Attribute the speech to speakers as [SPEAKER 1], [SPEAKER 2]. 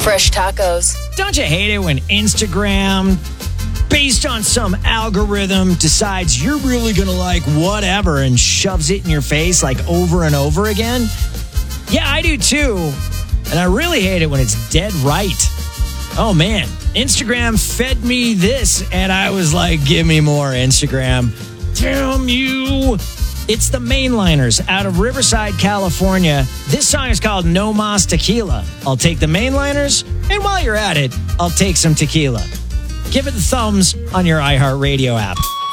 [SPEAKER 1] Fresh tacos.
[SPEAKER 2] Don't you hate it when Instagram, based on some algorithm, decides you're really going to like whatever and shoves it in your face like over and over again? Yeah, I do too. And I really hate it when it's dead right. Oh man, Instagram fed me this and I was like, give me more, Instagram. Damn you. It's the Mainliners out of Riverside, California. This song is called No Mas Tequila. I'll take the Mainliners, and while you're at it, I'll take some tequila. Give it the thumbs on your iHeartRadio app.